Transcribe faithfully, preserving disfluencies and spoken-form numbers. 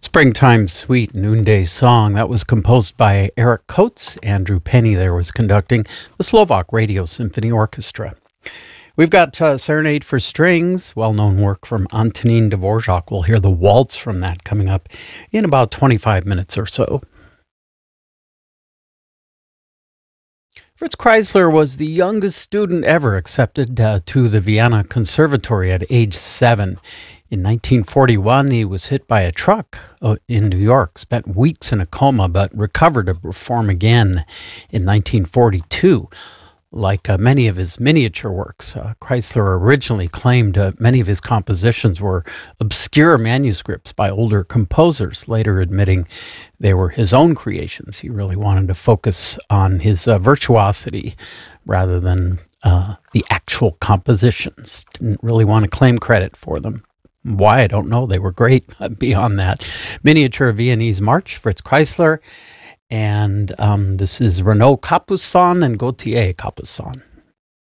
Springtime Sweet Noonday Song. That was composed by Eric Coates. Andrew Penny there was conducting the Slovak Radio Symphony Orchestra. We've got uh, Serenade for Strings, well-known work from Antonín Dvorak. We'll hear the waltz from that coming up in about twenty-five minutes or so. Fritz Kreisler was the youngest student ever accepted uh, to the Vienna Conservatory at age seven. In nineteen forty-one, he was hit by a truck uh, in New York, spent weeks in a coma, but recovered to perform again in nineteen forty-two. Like uh, many of his miniature works, uh, Kreisler originally claimed uh, many of his compositions were obscure manuscripts by older composers, later admitting they were his own creations. He really wanted to focus on his uh, virtuosity rather than uh, the actual compositions. Didn't really want to claim credit for them. Why, I don't know. They were great beyond that. Miniature Viennese March, Fritz Kreisler. And um, this is Renaud Capuçon and Gauthier Capuçon.